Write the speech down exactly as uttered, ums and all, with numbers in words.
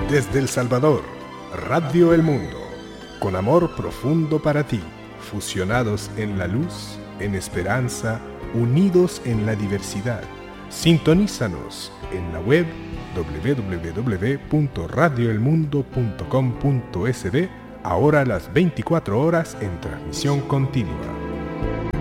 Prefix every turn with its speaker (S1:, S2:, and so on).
S1: Desde El Salvador, Radio El Mundo, con amor profundo para ti, fusionados en la luz, en esperanza, unidos en la diversidad. Sintonízanos en la web doble u doble u doble u punto radio el mundo punto com punto es de, ahora a las veinticuatro horas en transmisión continua.